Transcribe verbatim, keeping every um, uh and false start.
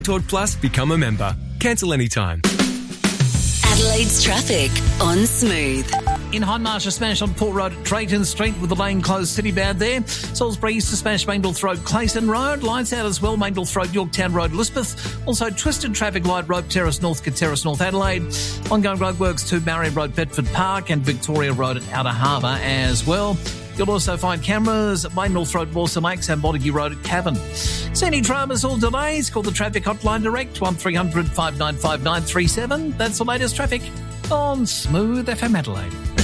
Todd Plus, become a member. Cancel anytime. Adelaide's traffic on Smooth. In Hindmarsh, smash on Port Road at Drayton Street with the lane closed, city bound there. Salisbury East to smash Maindorf Road, Clayton Road. Lights out as well, Maindorf Road, Yorktown Road, Elizabeth. Also twisted traffic light, Rope Terrace North, Terrace North Adelaide. Ongoing roadworks to Marion Road, Bedford Park and Victoria Road at Outer Harbour as well. You'll also find cameras at Main North Road, Walsall Lakes and Montague Road at Cavan. See any dramas or delays? Call the traffic hotline direct, one three hundred five nine five nine three seven. That's the latest traffic on Smooth F M Adelaide.